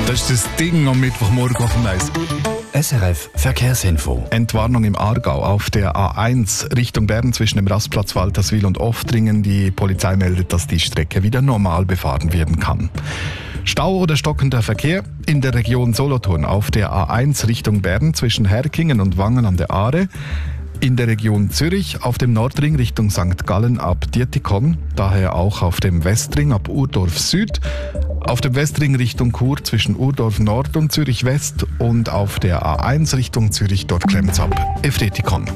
Das ist das Ding am Mittwochmorgen auf dem Eis. SRF Verkehrsinfo. Entwarnung im Aargau auf der A1 Richtung Bern zwischen dem Rastplatz Walterswil und Oftringen. Die Polizei meldet, dass die Strecke wieder normal befahren werden kann. Stau oder stockender Verkehr in der Region Solothurn auf der A1 Richtung Bern zwischen Herkingen und Wangen an der Aare. In der Region Zürich auf dem Nordring Richtung St. Gallen ab Dietikon, daher auch auf dem Westring ab Urdorf Süd, auf dem Westring Richtung Chur zwischen Urdorf Nord und Zürich West und auf der A1 Richtung Zürich dort klemmt's ab Efretikon.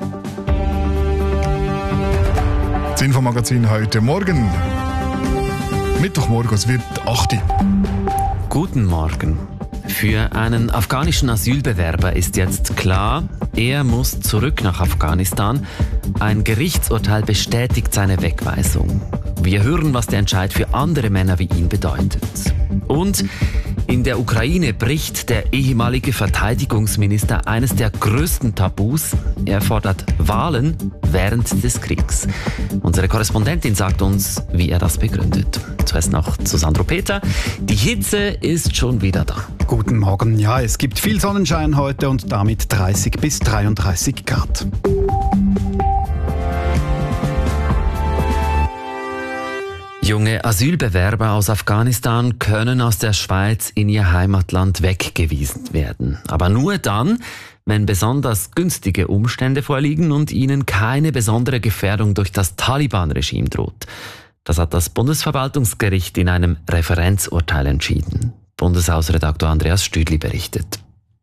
Das Infomagazin heute Morgen. Mittwochmorgen, es wird 8 Uhr. Guten Morgen. Für einen afghanischen Asylbewerber ist jetzt klar, er muss zurück nach Afghanistan. Ein Gerichtsurteil bestätigt seine Wegweisung. Wir hören, was der Entscheid für andere Männer wie ihn bedeutet. Und in der Ukraine bricht der ehemalige Verteidigungsminister eines der größten Tabus. Er fordert Wahlen während des Kriegs. Unsere Korrespondentin sagt uns, wie er das begründet. Zuerst noch zu Sandro Peter. Die Hitze ist schon wieder da. Guten Morgen. Ja, es gibt viel Sonnenschein heute und damit 30 bis 33 Grad. Junge Asylbewerber aus Afghanistan können aus der Schweiz in ihr Heimatland weggewiesen werden. Aber nur dann, wenn besonders günstige Umstände vorliegen und ihnen keine besondere Gefährdung durch das Taliban-Regime droht. Das hat das Bundesverwaltungsgericht in einem Referenzurteil entschieden. Bundeshausredaktor Andreas Stüdli berichtet.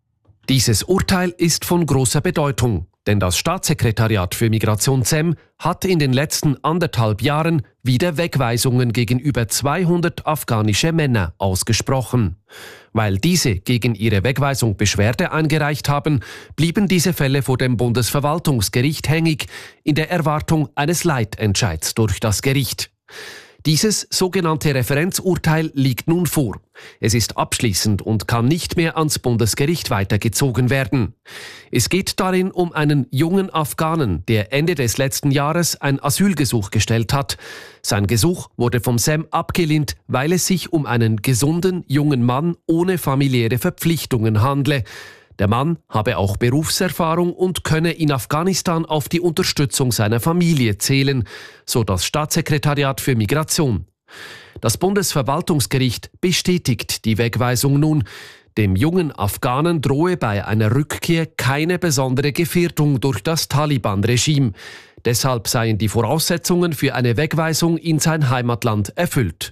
Dieses Urteil ist von großer Bedeutung, denn das Staatssekretariat für Migration SEM hat in den letzten 1,5 Jahren wieder Wegweisungen gegen über 200 afghanische Männer ausgesprochen. Weil diese gegen ihre Wegweisung Beschwerde eingereicht haben, blieben diese Fälle vor dem Bundesverwaltungsgericht hängig, in der Erwartung eines Leitentscheids durch das Gericht. Dieses sogenannte Referenzurteil liegt nun vor. Es ist abschließend und kann nicht mehr ans Bundesgericht weitergezogen werden. Es geht darin um einen jungen Afghanen, der Ende des letzten Jahres ein Asylgesuch gestellt hat. Sein Gesuch wurde vom SEM abgelehnt, weil es sich um einen gesunden jungen Mann ohne familiäre Verpflichtungen handle. Der Mann habe auch Berufserfahrung und könne in Afghanistan auf die Unterstützung seiner Familie zählen, so das Staatssekretariat für Migration. Das Bundesverwaltungsgericht bestätigt die Wegweisung nun. Dem jungen Afghanen drohe bei einer Rückkehr keine besondere Gefährdung durch das Taliban-Regime. Deshalb seien die Voraussetzungen für eine Wegweisung in sein Heimatland erfüllt.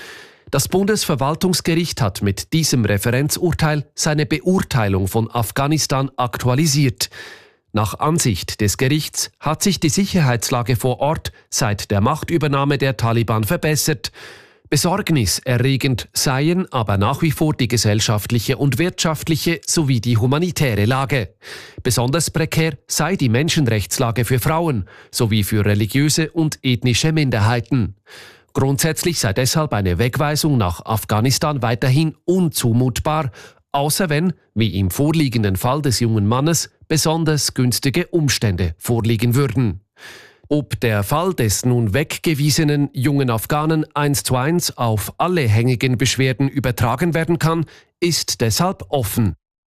Das Bundesverwaltungsgericht hat mit diesem Referenzurteil seine Beurteilung von Afghanistan aktualisiert. Nach Ansicht des Gerichts hat sich die Sicherheitslage vor Ort seit der Machtübernahme der Taliban verbessert. Besorgniserregend seien aber nach wie vor die gesellschaftliche und wirtschaftliche sowie die humanitäre Lage. Besonders prekär sei die Menschenrechtslage für Frauen sowie für religiöse und ethnische Minderheiten. Grundsätzlich sei deshalb eine Wegweisung nach Afghanistan weiterhin unzumutbar, außer wenn, wie im vorliegenden Fall des jungen Mannes, besonders günstige Umstände vorliegen würden. Ob der Fall des nun weggewiesenen jungen Afghanen 1:1 auf alle hängigen Beschwerden übertragen werden kann, ist deshalb offen.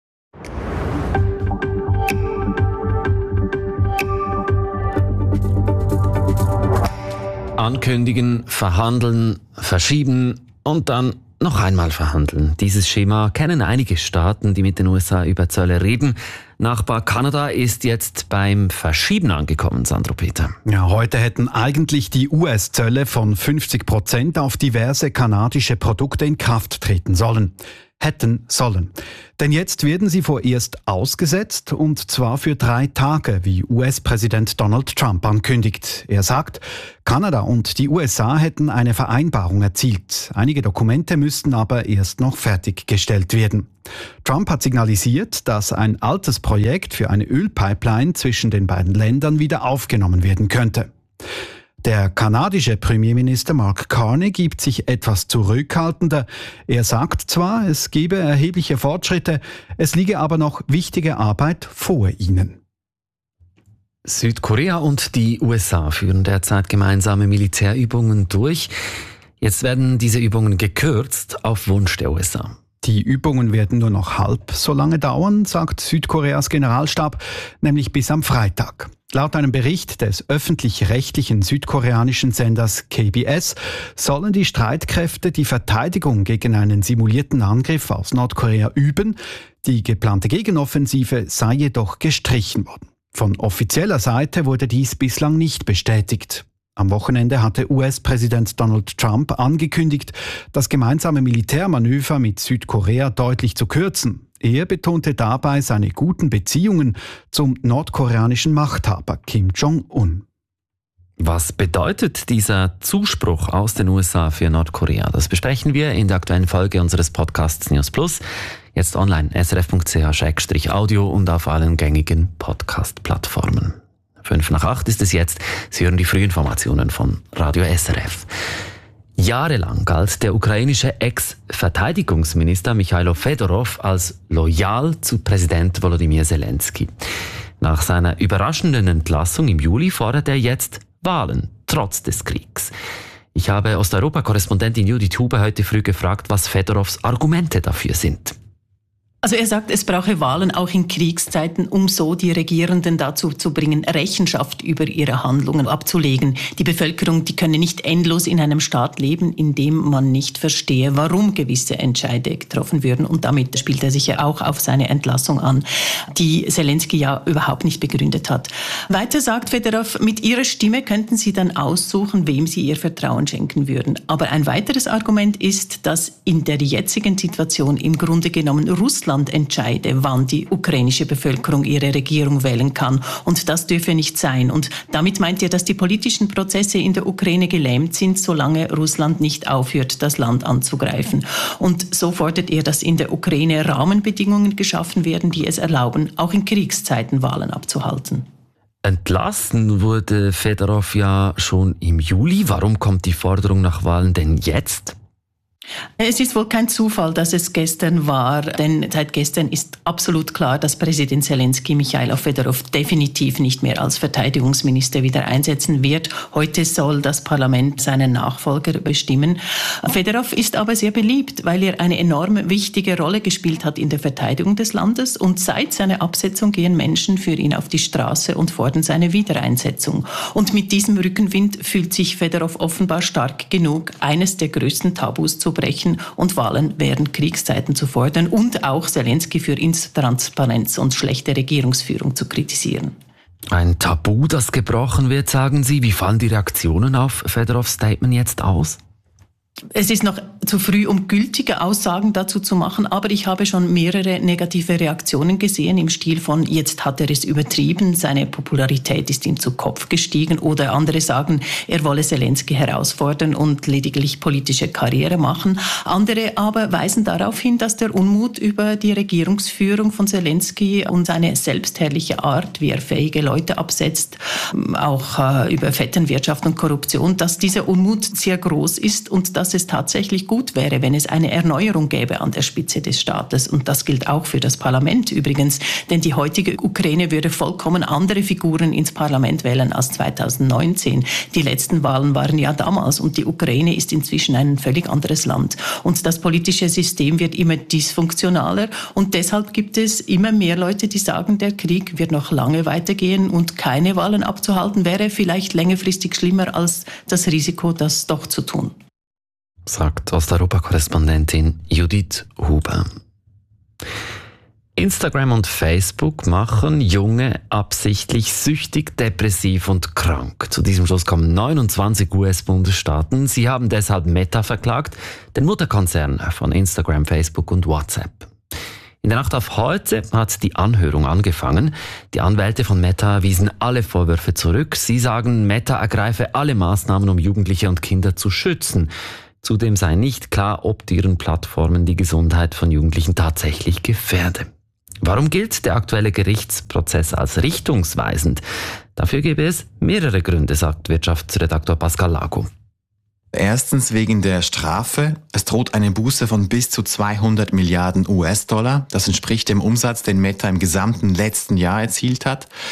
Ankündigen, verhandeln, verschieben und dann noch einmal verhandeln. Dieses Schema kennen einige Staaten, die mit den USA über Zölle reden. Nachbar Kanada ist jetzt beim Verschieben angekommen, Sandro Peter. Ja, heute hätten eigentlich die US-Zölle von 50% auf diverse kanadische Produkte in Kraft treten sollen. Hätten sollen. Denn jetzt werden sie vorerst ausgesetzt, und zwar für 3 Tage, wie US-Präsident Donald Trump ankündigt. Er sagt, Kanada und die USA hätten eine Vereinbarung erzielt. Einige Dokumente müssten aber erst noch fertiggestellt werden. Trump hat signalisiert, dass ein altes Projekt für eine Ölpipeline zwischen den beiden Ländern wieder aufgenommen werden könnte. Der kanadische Premierminister Mark Carney gibt sich etwas zurückhaltender. Er sagt zwar, es gebe erhebliche Fortschritte, es liege aber noch wichtige Arbeit vor ihnen. Südkorea und die USA führen derzeit gemeinsame Militärübungen durch. Jetzt werden diese Übungen gekürzt auf Wunsch der USA. Die Übungen werden nur noch halb so lange dauern, sagt Südkoreas Generalstab, nämlich bis am Freitag. Laut einem Bericht des öffentlich-rechtlichen südkoreanischen Senders KBS sollen die Streitkräfte die Verteidigung gegen einen simulierten Angriff aus Nordkorea üben. Die geplante Gegenoffensive sei jedoch gestrichen worden. Von offizieller Seite wurde dies bislang nicht bestätigt. Am Wochenende hatte US-Präsident Donald Trump angekündigt, das gemeinsame Militärmanöver mit Südkorea deutlich zu kürzen. Er betonte dabei seine guten Beziehungen zum nordkoreanischen Machthaber Kim Jong-un. Was bedeutet dieser Zuspruch aus den USA für Nordkorea? Das besprechen wir in der aktuellen Folge unseres Podcasts News Plus. Jetzt online, srf.ch/audio und auf allen gängigen Podcast-Plattformen. 7:55 ist es jetzt. Sie hören die Frühinformationen von Radio SRF. Jahrelang galt der ukrainische Ex-Verteidigungsminister Michailo Fedorov als loyal zu Präsident Volodymyr Zelensky. Nach seiner überraschenden Entlassung im Juli fordert er jetzt Wahlen, trotz des Kriegs. Ich habe Osteuropa-Korrespondentin Judith Huber heute früh gefragt, was Fedorovs Argumente dafür sind. Also er sagt, es brauche Wahlen auch in Kriegszeiten, um so die Regierenden dazu zu bringen, Rechenschaft über ihre Handlungen abzulegen. Die Bevölkerung, die könne nicht endlos in einem Staat leben, in dem man nicht verstehe, warum gewisse Entscheide getroffen würden. Und damit spielt er sich ja auch auf seine Entlassung an, die Zelensky ja überhaupt nicht begründet hat. Weiter sagt Fedorov, mit ihrer Stimme könnten sie dann aussuchen, wem sie ihr Vertrauen schenken würden. Aber ein weiteres Argument ist, dass in der jetzigen Situation im Grunde genommen Russland entscheide, wann die ukrainische Bevölkerung ihre Regierung wählen kann. Und das dürfe nicht sein. Und damit meint er, dass die politischen Prozesse in der Ukraine gelähmt sind, solange Russland nicht aufhört, das Land anzugreifen. Und so fordert er, dass in der Ukraine Rahmenbedingungen geschaffen werden, die es erlauben, auch in Kriegszeiten Wahlen abzuhalten. Entlassen wurde Fedorov ja schon im Juli. Warum kommt die Forderung nach Wahlen denn jetzt? Es ist wohl kein Zufall, dass es gestern war, denn seit gestern ist absolut klar, dass Präsident Zelensky Michailo Fedorov definitiv nicht mehr als Verteidigungsminister wieder einsetzen wird. Heute soll das Parlament seinen Nachfolger bestimmen. Fedorov ist aber sehr beliebt, weil er eine enorm wichtige Rolle gespielt hat in der Verteidigung des Landes und seit seiner Absetzung gehen Menschen für ihn auf die Straße und fordern seine Wiedereinsetzung. Und mit diesem Rückenwind fühlt sich Fedorov offenbar stark genug, eines der größten Tabus zu brechen und Wahlen während Kriegszeiten zu fordern und auch Zelensky für Intransparenz und schlechte Regierungsführung zu kritisieren. Ein Tabu, das gebrochen wird, sagen Sie. Wie fallen die Reaktionen auf Fedorovs Statement jetzt aus? Es ist noch zu früh, um gültige Aussagen dazu zu machen, aber ich habe schon mehrere negative Reaktionen gesehen im Stil von jetzt hat er es übertrieben, seine Popularität ist ihm zu Kopf gestiegen oder andere sagen, er wolle Zelensky herausfordern und lediglich politische Karriere machen. Andere aber weisen darauf hin, dass der Unmut über die Regierungsführung von Zelensky und seine selbstherrliche Art, wie er fähige Leute absetzt, auch über Vetternwirtschaft und Korruption, dass dieser Unmut sehr groß ist und dass es tatsächlich gut wäre, wenn es eine Erneuerung gäbe an der Spitze des Staates. Und das gilt auch für das Parlament übrigens, denn die heutige Ukraine würde vollkommen andere Figuren ins Parlament wählen als 2019. Die letzten Wahlen waren ja damals und die Ukraine ist inzwischen ein völlig anderes Land. Und das politische System wird immer dysfunktionaler und deshalb gibt es immer mehr Leute, die sagen, der Krieg wird noch lange weitergehen und keine Wahlen abzuhalten wäre vielleicht längerfristig schlimmer als das Risiko, das doch zu tun. Sagt Osteuropa-Korrespondentin Judith Huber. Instagram und Facebook machen Junge absichtlich süchtig, depressiv und krank. Zu diesem Schluss kommen 29 US-Bundesstaaten. Sie haben deshalb Meta verklagt, den Mutterkonzern von Instagram, Facebook und WhatsApp. In der Nacht auf heute hat die Anhörung angefangen. Die Anwälte von Meta wiesen alle Vorwürfe zurück. Sie sagen, Meta ergreife alle Maßnahmen, um Jugendliche und Kinder zu schützen. Zudem sei nicht klar, ob deren Plattformen die Gesundheit von Jugendlichen tatsächlich gefährde. Warum gilt der aktuelle Gerichtsprozess als richtungsweisend? Dafür gäbe es mehrere Gründe, sagt Wirtschaftsredaktor Pascal Lago. Erstens wegen der Strafe. Es droht eine Buße von bis zu 200 Milliarden US-Dollar. Das entspricht dem Umsatz, den Meta im gesamten letzten Jahr erzielt hat.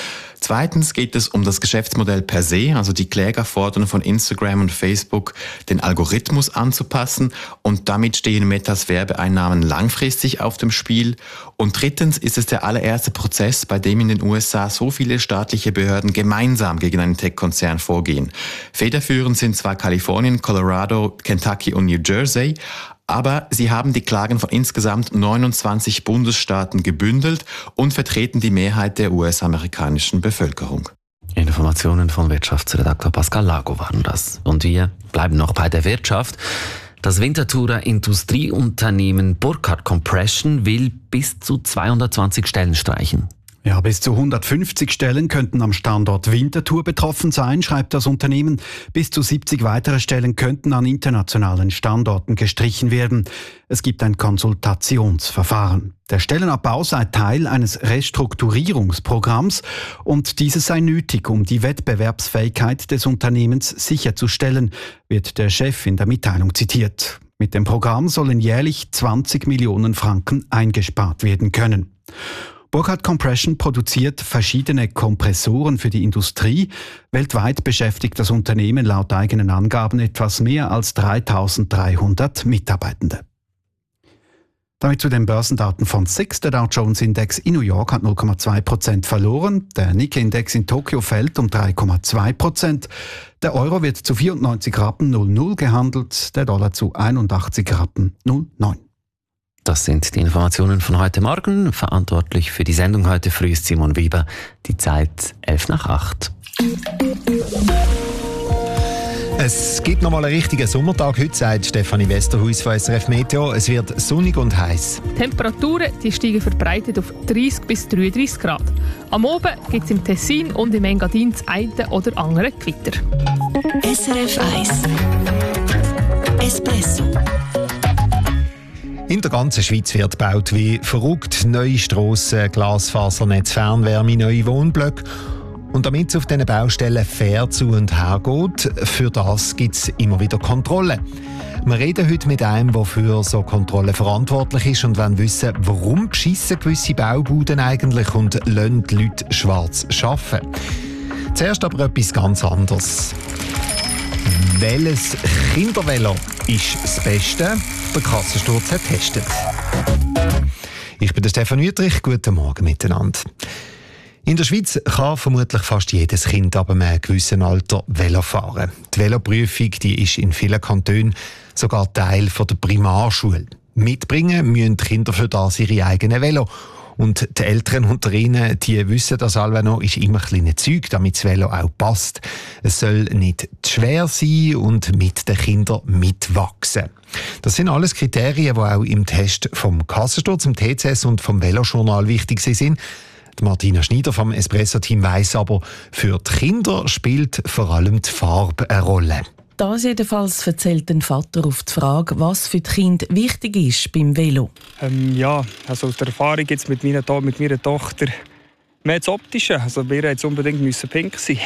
Zweitens geht es um das Geschäftsmodell per se. Also die Kläger fordern von Instagram und Facebook, den Algorithmus anzupassen. Und damit stehen Metas Werbeeinnahmen langfristig auf dem Spiel. Und drittens ist es der allererste Prozess, bei dem in den USA so viele staatliche Behörden gemeinsam gegen einen Tech-Konzern vorgehen. Federführend sind zwar Kalifornien, Colorado, Kentucky und New Jersey, aber sie haben die Klagen von insgesamt 29 Bundesstaaten gebündelt und vertreten die Mehrheit der US-amerikanischen Bevölkerung. Informationen von Wirtschaftsredaktor Pascal Lago waren das. Und wir bleiben noch bei der Wirtschaft. Das Winterthurer Industrieunternehmen Burkhardt Compression will bis zu 220 Stellen streichen. Ja, bis zu 150 Stellen könnten am Standort Winterthur betroffen sein, schreibt das Unternehmen. Bis zu 70 weitere Stellen könnten an internationalen Standorten gestrichen werden. Es gibt ein Konsultationsverfahren. Der Stellenabbau sei Teil eines Restrukturierungsprogramms und dieses sei nötig, um die Wettbewerbsfähigkeit des Unternehmens sicherzustellen, wird der Chef in der Mitteilung zitiert. Mit dem Programm sollen jährlich 20 Millionen Franken eingespart werden können. Burkhardt Compression produziert verschiedene Kompressoren für die Industrie. Weltweit beschäftigt das Unternehmen laut eigenen Angaben etwas mehr als 3.300 Mitarbeitende. Damit zu den Börsendaten von SIX. Der Dow Jones Index in New York hat 0,2% verloren. Der Nikkei-Index in Tokio fällt um 3,2%. Der Euro wird zu 94 Rappen 0,0 gehandelt, der Dollar zu 81 Rappen 0,9. Das sind die Informationen von heute Morgen. Verantwortlich für die Sendung heute früh ist Simon Weber. Die Zeit 7:11. Es gibt noch mal einen richtigen Sommertag heute, sagt Stefanie Westerhuis von SRF Meteo. Es wird sonnig und heiß. Die Temperaturen steigen verbreitet auf 30 bis 33 Grad. Am Abend gibt es im Tessin und im Engadin das eine oder andere Gewitter. SRF 1 Espresso. In der ganzen Schweiz wird gebaut wie verrückt. Neue Strassen, Glasfasernetz, Fernwärme, neue Wohnblöcke. Und damit es auf diesen Baustellen fair zu und her geht, für das gibt es immer wieder Kontrollen. Wir reden heute mit einem, der für so Kontrollen verantwortlich ist und wollen wissen, warum beschissen gewisse Baubuden eigentlich und lassen die Leute schwarz arbeiten. Zuerst aber etwas ganz anderes. Welches Kindervelo ist das Beste? Der Kassensturz hat getestet. Ich bin der Stefan Wüttrich. Guten Morgen miteinander. In der Schweiz kann vermutlich fast jedes Kind ab einem gewissen Alter Velo fahren. Die Veloprüfung die ist in vielen Kantonen sogar Teil der Primarschule. Mitbringen müssen die Kinder für das ihre eigenen Velo. Und die Eltern unter ihnen, die wissen das alle noch, ist immer ein kleines Zeug, damit das Velo auch passt. Es soll nicht zu schwer sein und mit den Kindern mitwachsen. Das sind alles Kriterien, die auch im Test vom Kassensturz, dem TCS und vom Velojournal wichtig sind. Die Martina Schneider vom Espresso-Team weiss aber, für die Kinder spielt vor allem die Farbe eine Rolle. Das jedenfalls erzählt ein Vater auf die Frage, was für die Kinder wichtig ist beim Velo. Also aus der Erfahrung jetzt mit meiner Tochter mehr das Optische. Also wir jetzt unbedingt pink sein.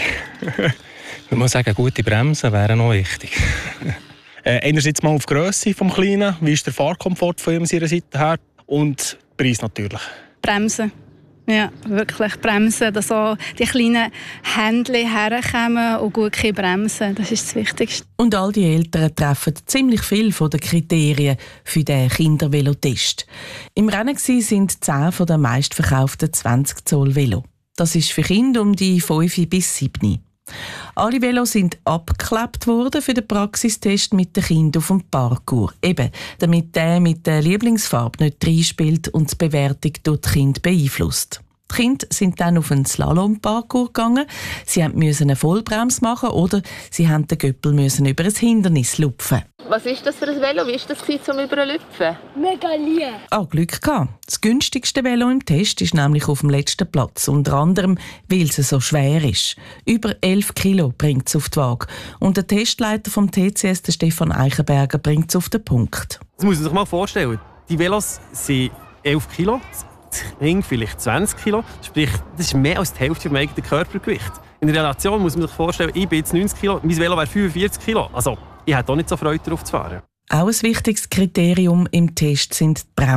Ich muss sagen, gute Bremsen wären auch wichtig. Einerseits mal auf die Grösse des Kleinen, wie ist der Fahrkomfort von ihm seiner Seite her und Preis natürlich. Bremsen. Ja, wirklich bremsen, dass auch die kleinen Händchen herkommen und gut bremsen. Das ist das Wichtigste. Und all die Eltern treffen ziemlich viel von den Kriterien für den Kindervelotest. Im Rennen sind 10 von den meistverkauften 20 Zoll Velo. Das ist für Kinder um die 5 bis 7. Alle Velos sind abgeklebt worden für den Praxistest mit den Kindern auf dem Parcours. Eben, damit der mit der Lieblingsfarbe nicht reinspielt und die Bewertung durch die Kinder beeinflusst. Die Kinder sind dann auf einen Slalom-Parcours gegangen. Sie mussten eine Vollbremse machen oder sie mussten den Göppel über ein Hindernis lupfen. Was ist das für ein Velo? Wie war das zum Überlüpfen? Mega lieb. Glück gehabt. Das günstigste Velo im Test ist nämlich auf dem letzten Platz. Unter anderem, weil es so schwer ist. Über 11 Kilo bringt es auf die Waage. Und der Testleiter vom TCS, der Stefan Eichenberger, bringt es auf den Punkt. Das muss man sich mal vorstellen. Die Velos sind 11 Kilo. Das Ring vielleicht 20 Kilo. Sprich, das ist mehr als die Hälfte vom eigenen Körpergewicht. In Relation muss man sich vorstellen, ich bin jetzt 90 Kilo, mein Velo wäre 45 Kilo. Also, ich hätte auch nicht so Freude darauf zu fahren. Auch ein wichtiges Kriterium im Test sind die Bremsen.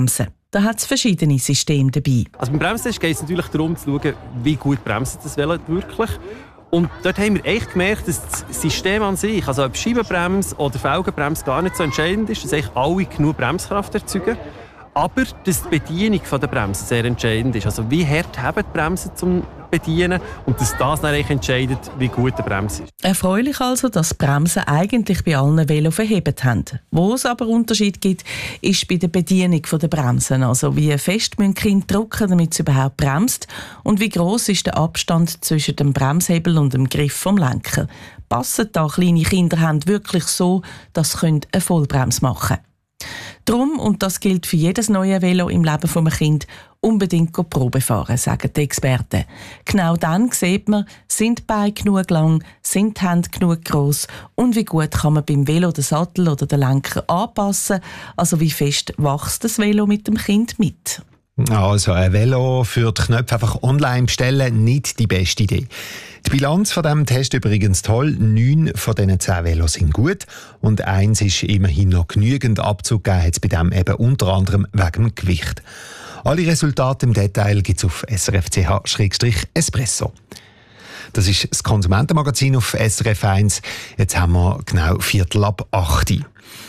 Da hat es verschiedene Systeme dabei. Also beim Bremstest geht es natürlich darum, zu schauen, wie gut bremst das Velo wirklich. Und dort haben wir echt gemerkt, dass das System an sich, also ob Scheibenbremse oder Felgenbremse, gar nicht so entscheidend ist, dass eigentlich alle genug Bremskraft erzeugen. Aber dass die Bedienung der Bremse sehr entscheidend ist. Also wie hart haben die Bremsen zum Bedienen und dass das dann eigentlich entscheidet, wie gut die Bremse ist. Erfreulich also, dass die Bremsen eigentlich bei allen Velos verhebt haben. Wo es aber Unterschied gibt, ist bei der Bedienung der Bremsen. Also wie fest müssen die Kinder drücken, damit es überhaupt bremst und wie gross ist der Abstand zwischen dem Bremshebel und dem Griff vom Lenker. Passen da kleine Kinderhände wirklich so, dass sie eine Vollbremse machen können? Darum, und das gilt für jedes neue Velo im Leben von einem Kind, unbedingt Probe fahren, sagen die Experten. Genau dann sieht man, sind die Beine genug lang, sind die Hände genug gross und wie gut kann man beim Velo den Sattel oder den Lenker anpassen, also wie fest wächst das Velo mit dem Kind mit. Also ein Velo für die Knöpfe einfach online bestellen, nicht die beste Idee. Die Bilanz von diesem Test übrigens toll. 9 von diesen 10 Velos sind gut und 1 ist immerhin noch genügend Abzug gegeben, hat es bei dem eben unter anderem wegen dem Gewicht. Alle Resultate im Detail gibt es auf srf.ch/espresso. Das ist das Konsumentenmagazin auf SRF 1. Jetzt haben wir genau 7:45.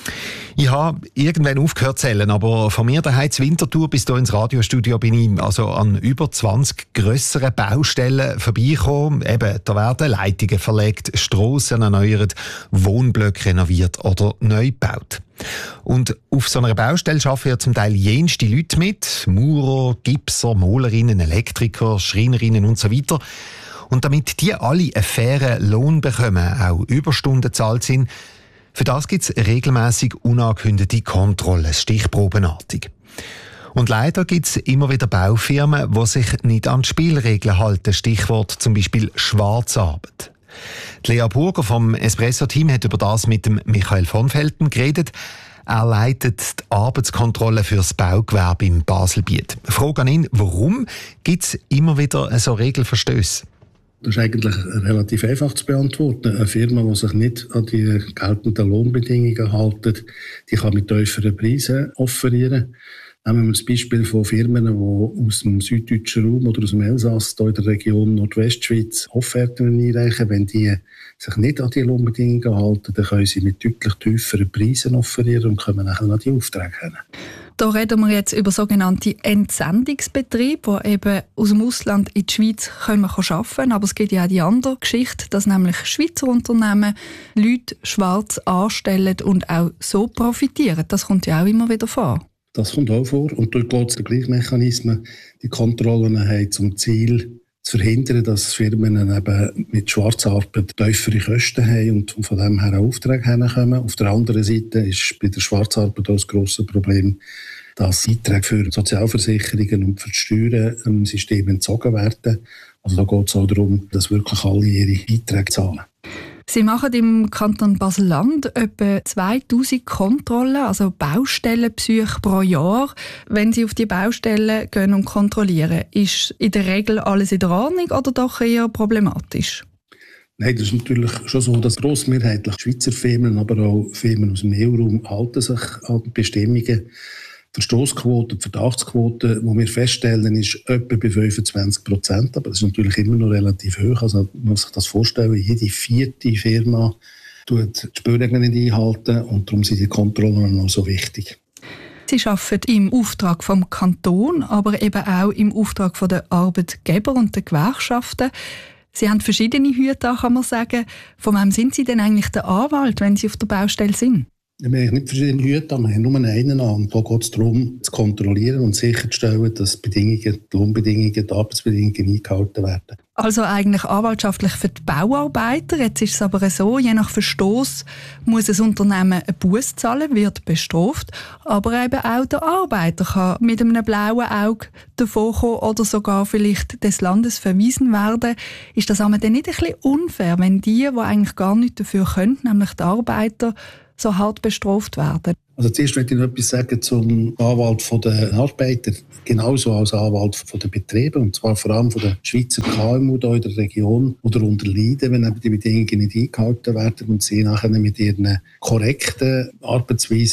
Ich habe irgendwann aufgehört zu zählen, aber von mir daheim zur Winterthur bis hier ins Radiostudio bin ich also an über 20 grösseren Baustellen vorbeigekommen. Eben, da werden Leitungen verlegt, Strassen erneuert, Wohnblöcke renoviert oder neu gebaut. Und auf so einer Baustelle arbeiten ja zum Teil jenste Leute mit, Maurer, Gipser, Malerinnen, Elektriker, Schreinerinnen und so weiter. Und damit die alle einen fairen Lohn bekommen, auch Überstunden gezahlt sind, für das gibt es regelmässig unangekündigte Kontrollen, stichprobenartig. Und leider gibt es immer wieder Baufirmen, die sich nicht an die Spielregeln halten. Stichwort zum Beispiel Schwarzarbeit. Die Lea Burger vom Espresso-Team hat über das mit dem Michael von Velten geredet. Er leitet die Arbeitskontrolle für das Baugewerbe im Baselbiet. Frage an ihn, warum gibt es immer wieder so Regelverstöße? Das ist eigentlich relativ einfach zu beantworten. Eine Firma, die sich nicht an die geltenden Lohnbedingungen hält, die kann mit tieferen Preisen offerieren. Nehmen wir das Beispiel von Firmen, die aus dem süddeutschen Raum oder aus dem Elsass, hier in der Region Nordwestschweiz, Offerten einreichen. Wenn die sich nicht an die Lohnbedingungen halten, dann können sie mit deutlich tieferen Preisen offerieren und kommen nachher an die Aufträge hin. Da reden wir jetzt über sogenannte Entsendungsbetriebe, die eben aus dem Ausland in die Schweiz arbeiten können. Aber es gibt ja auch die andere Geschichte, dass nämlich Schweizer Unternehmen Leute schwarz anstellen und auch so profitieren. Das kommt ja auch immer wieder vor. Das kommt auch vor. Und dort geht es den gleichen Mechanismen. Die Kontrollen haben zum Ziel, zu verhindern, dass Firmen eben mit Schwarzarbeit tiefere Kosten haben und von dem her auch Aufträge herkommen. Auf der anderen Seite ist bei der Schwarzarbeit auch das grosse Problem, dass Beiträge für Sozialversicherungen und für die Steuern im System entzogen werden. Also da geht es auch darum, dass wirklich alle ihre Beiträge zahlen. Sie machen im Kanton Basel-Land etwa 2000 Kontrollen, also Baustellenbesuche pro Jahr. Wenn Sie auf die Baustellen gehen und kontrollieren, ist in der Regel alles in der Ordnung oder doch eher problematisch? Nein, das ist natürlich schon so, dass grossmehrheitlich Schweizer Firmen, aber auch Firmen aus dem EU-Raum halten sich an die Bestimmungen. Die Verstossquote, die Verdachtsquote, die wir feststellen, ist etwa bei 25%, aber das ist natürlich immer noch relativ hoch. Also man muss sich das vorstellen, jede 4. Firma tut die Spielregeln nicht einhalten und darum sind die Kontrollen noch so wichtig. Sie arbeiten im Auftrag vom Kanton, aber eben auch im Auftrag der Arbeitgeber und der Gewerkschaften. Sie haben verschiedene Hüte an, kann man sagen. Von wem sind Sie denn eigentlich der Anwalt, wenn Sie auf der Baustelle sind? Wir haben nicht verschiedene Hüte, wir haben nur einen an. Und da geht es darum, zu kontrollieren und sicherzustellen, dass die Lohnbedingungen, die Arbeitsbedingungen eingehalten werden. Also eigentlich anwaltschaftlich für die Bauarbeiter. Jetzt ist es aber so, je nach Verstoß muss ein Unternehmen einen Buß zahlen, wird bestraft. Aber eben auch der Arbeiter kann mit einem blauen Auge davonkommen oder sogar vielleicht des Landes verwiesen werden. Ist das aber dann nicht ein bisschen unfair, wenn die eigentlich gar nichts dafür können, nämlich die Arbeiter, so hart bestraft werden? Also zuerst möchte ich noch etwas sagen zum Anwalt der Arbeiter, genauso als Anwalt der Betriebe, und zwar vor allem von den Schweizer KMU hier in der Region, die darunter leiden, wenn eben die Bedingungen nicht eingehalten werden und sie nachher mit ihren korrekten Arbeitsweisen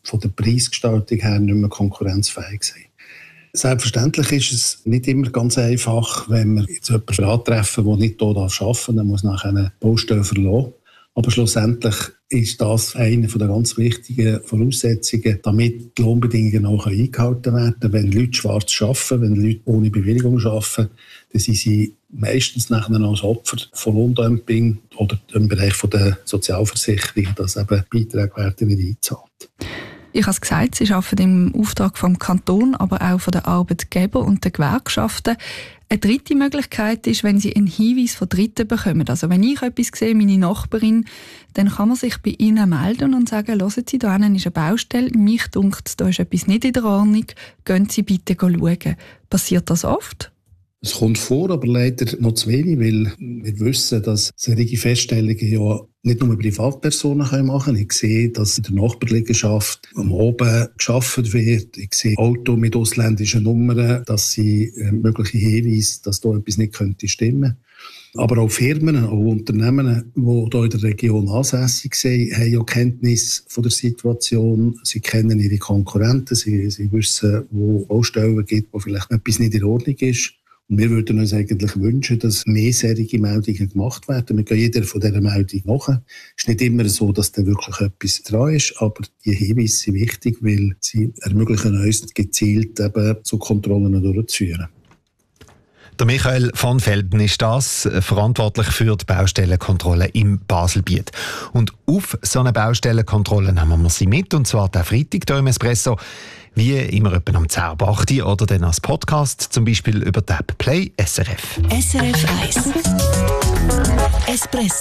von der Preisgestaltung her nicht mehr konkurrenzfähig sind. Selbstverständlich ist es nicht immer ganz einfach, wenn wir jetzt jemanden antreffen, der nicht hier arbeiten darf, dann muss nachher eine Baustelle verlassen. Aber schlussendlich ist das eine der ganz wichtigen Voraussetzungen, damit die Lohnbedingungen auch eingehalten werden können. Wenn Leute schwarz arbeiten, wenn Leute ohne Bewilligung arbeiten, dann sind sie meistens nachher als Opfer von Lohndumping oder im Bereich der Sozialversicherung, dass eben Beiträge werden nicht eingezahlt. Ich habe es gesagt, Sie arbeiten im Auftrag vom Kanton, aber auch von den Arbeitgebern und den Gewerkschaften. Eine dritte Möglichkeit ist, wenn Sie einen Hinweis von Dritten bekommen. Also wenn ich etwas sehe, meine Nachbarin, dann kann man sich bei Ihnen melden und sagen, hören Sie, da hinten ist eine Baustelle, mich dunkt, da ist etwas nicht in der Ordnung, gehen Sie bitte schauen. Passiert das oft? Es kommt vor, aber leider noch zu wenig, weil wir wissen, dass solche Feststellungen ja nicht nur Privatpersonen machen können. Ich sehe, dass in der Nachbarliegenschaft am Oben gearbeitet wird. Ich sehe Autos mit ausländischen Nummern, dass sie mögliche Hinweise, dass da etwas nicht könnte stimmen. Aber auch Firmen, auch Unternehmen, die hier in der Region ansässig sind, haben ja Kenntnis von der Situation. Sie kennen ihre Konkurrenten, sie wissen, wo es Baustellen gibt, wo vielleicht etwas nicht in Ordnung ist. Und wir würden uns eigentlich wünschen, dass mehr solche Meldungen gemacht werden. Wir gehen jeder von dieser Meldung nach. Es ist nicht immer so, dass da wirklich etwas dran ist, aber die Hinweise sind wichtig, weil sie ermöglichen uns gezielt eben zu Kontrollen durchzuführen. Der Michael van Velden ist das, verantwortlich für die Baustellenkontrolle im Baselbiet. Und auf so eine Baustellenkontrolle nehmen wir sie mit, und zwar den Freitag hier im Espresso. Wie immer etwa am 10:08 oder dann als Podcast, zum Beispiel über die App Play SRF. SRF 1 Espresso.